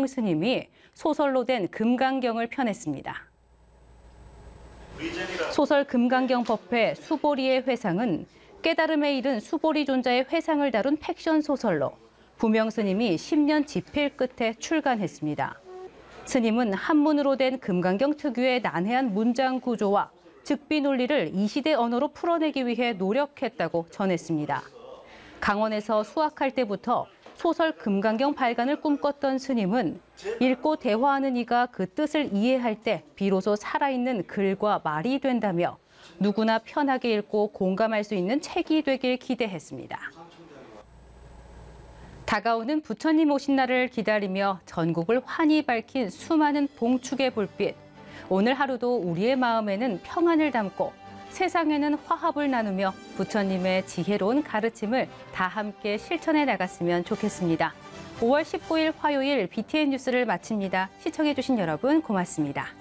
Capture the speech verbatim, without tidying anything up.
스님이 소설로 된 금강경을 펴냈습니다. 소설 금강경 법회 수보리의 회상은 깨달음에 이른 수보리 존자의 회상을 다룬 팩션 소설로 부명 스님이 십 년 집필 끝에 출간했습니다. 스님은 한문으로 된 금강경 특유의 난해한 문장 구조와 즉비 논리를 이 시대 언어로 풀어내기 위해 노력했다고 전했습니다. 강원에서 수학할 때부터 소설 금강경 발간을 꿈꿨던 스님은 읽고 대화하는 이가 그 뜻을 이해할 때 비로소 살아있는 글과 말이 된다며 누구나 편하게 읽고 공감할 수 있는 책이 되길 기대했습니다. 다가오는 부처님 오신 날을 기다리며 전국을 환히 밝힌 수많은 봉축의 불빛. 오늘 하루도 우리의 마음에는 평안을 담고 세상에는 화합을 나누며 부처님의 지혜로운 가르침을 다 함께 실천해 나갔으면 좋겠습니다. 오월 십구일 화요일 비티엔 뉴스를 마칩니다. 시청해주신 여러분 고맙습니다.